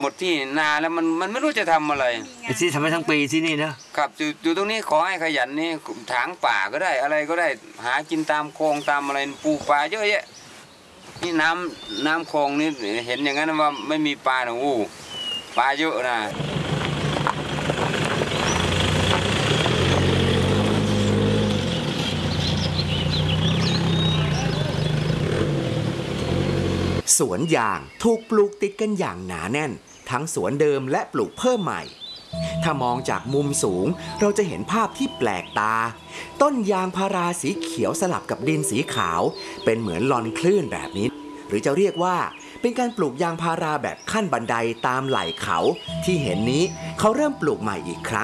หมดที่นาแล้วมันไม่รู้จะทำอะไรที่ทำให้ทั้งปีที่นี่นะครับอยู่ตรงนี้ขอให้ขยันนี่ถางป่าก็ได้อะไรก็ได้หากินตามคลองตามอะไรปูปลาเยอะแยะนี่น้ำคลองนี่เห็นอย่างนั้นว่าไม่มีปลาหนูปลาเยอะนะสวนยางถูกปลูกติดกันอย่างหนาแน่นทั้งสวนเดิมและปลูกเพิ่มใหม่ถ้ามองจากมุมสูงเราจะเห็นภาพที่แปลกตาต้นยางพาราสีเขียวสลับกับดินสีขาวเป็นเหมือนลอนคลื่นแบบนี้หรือจะเรียกว่าเป็นการปลูกยางพาราแบบขั้นบันไดตามไหล่เขาที่เห็นนี้เขาเริ่มปลูกใหม่อีกครั้ง